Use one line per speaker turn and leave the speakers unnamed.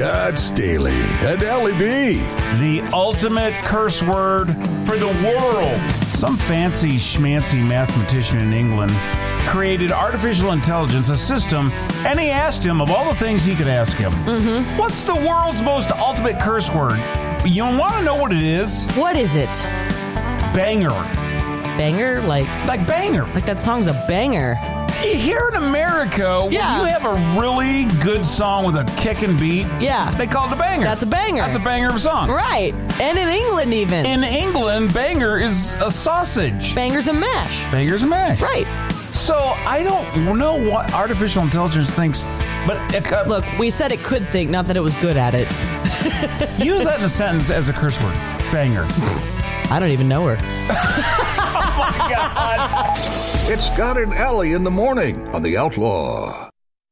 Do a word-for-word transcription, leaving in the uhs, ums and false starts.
Scott Staley and Ellie B.
The ultimate curse word for the world. Some fancy schmancy mathematician in England created artificial intelligence, a system, and he asked him of all the things he could ask him.
Mm-hmm.
What's the world's most ultimate curse word? You want to know what it is?
What is it?
Banger.
Banger? Like
Like banger.
like that song's a banger.
Here in America,
Yeah.
when you have a really good song with a kicking beat,
Yeah.
they call it a banger.
That's a banger.
That's a banger of a song.
Right. And in England even.
In England, banger is a sausage.
Banger's a mash.
Banger's a mash.
Right.
So I don't know what artificial intelligence thinks, but it, uh,
Look, we said it could think, not that it was good at it.
use that in a sentence as a curse word. Banger.
I don't even know her.
Oh my God.
It's Scott and Ellie in the morning on The Outlaw.